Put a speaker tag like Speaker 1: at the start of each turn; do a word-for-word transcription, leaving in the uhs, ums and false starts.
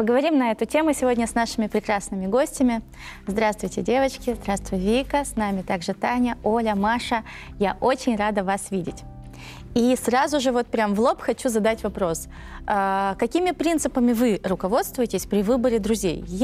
Speaker 1: Поговорим на эту тему сегодня с нашими прекрасными гостями. Здравствуйте, девочки. Здравствуй, Вика. С нами также Таня, Оля, Маша. Я очень рада вас видеть. И сразу же вот прям в лоб хочу задать вопрос. А, какими принципами вы руководствуетесь при выборе друзей?